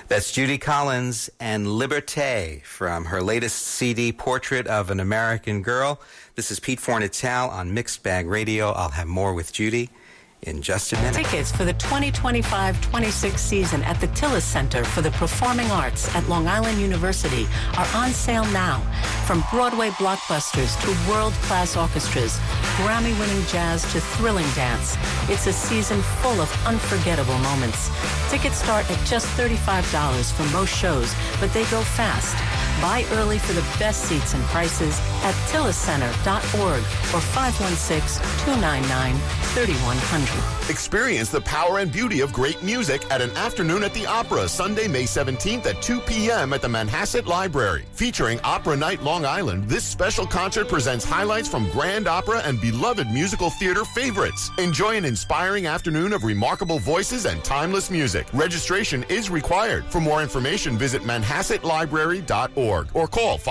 That's Judy Collins and Liberté from her latest CD, Portrait of an American Girl. This is Pete Fornatale on Mixed Bag Radio. I'll have more with Judy in just a minute. Tickets for the 2025-26 season at the Tillis Center for the Performing Arts at Long Island University are on sale now. From Broadway blockbusters to world-class orchestras, Grammy-winning jazz to thrilling dance, it's a season full of unforgettable moments. Tickets start at just $35 for most shows, but they go fast. Buy early for the best seats and prices at tilliscenter.org or 516-299-3100. Experience the power and beauty of great music at an afternoon at the Opera, Sunday, May 17th at 2 p.m. at the Manhasset Library. Featuring Opera Night Long Island, this special concert presents highlights from grand opera and beloved musical theater favorites. Enjoy an inspiring afternoon of remarkable voices and timeless music. Registration is required. For more information, visit manhassetlibrary.org or call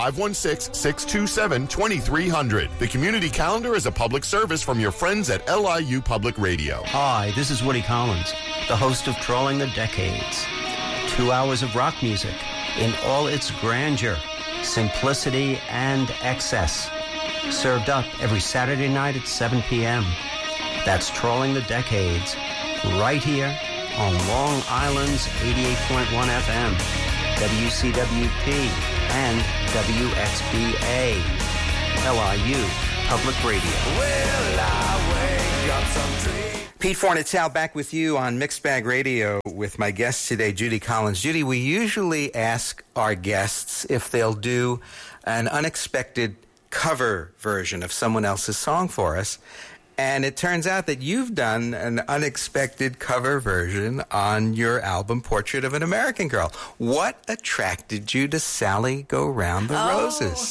516-627-2300. The community calendar is a public service from your friends at LIU Public Radio. Hi, this is Woody Collins, the host of Trolling the Decades. 2 hours of rock music in all its grandeur, simplicity, and excess. Served up every Saturday night at 7 p.m. That's Trolling the Decades, right here on Long Island's 88.1 FM, WCWP, and WXBA, LIU Public Radio. Well, I wake up some dream. Pete Fornatale back with you on Mixed Bag Radio with my guest today, Judy Collins. Judy, we usually ask our guests if they'll do an unexpected cover version of someone else's song for us. And it turns out that you've done an unexpected cover version on your album, Portrait of an American Girl. What attracted you to Sally Go Round the Roses?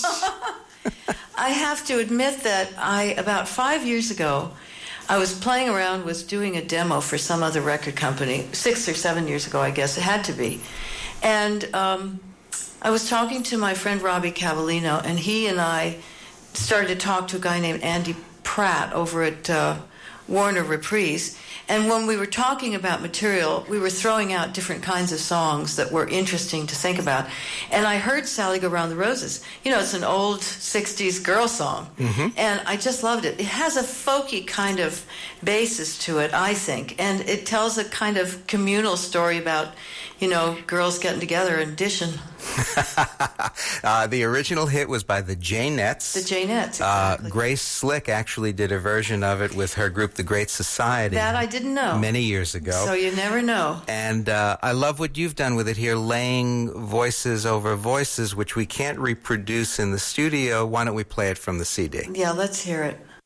I have to admit that about 5 years ago, I was playing around with doing a demo for some other record company, 6 or 7 years ago, I guess it had to be. And I was talking to my friend Robbie Cavallino, and he and I started to talk to a guy named Andy Pratt over at Warner Reprise. And when we were talking about material, we were throwing out different kinds of songs that were interesting to think about. And I heard Sally Go Round the Roses. You know, it's an old 60s girl song. Mm-hmm. And I just loved it. It has a folky kind of basis to it, I think. And it tells a kind of communal story about, you know, girls getting together and dishing. The original hit was by the Jaynettes. The Jaynettes, exactly. Grace Slick actually did a version of it with her group, The Great Society. That I didn't know. Many years ago. So you never know. And I love what you've done with it here, laying voices over voices, which we can't reproduce in the studio. Why don't we play it from the CD? Yeah, let's hear it.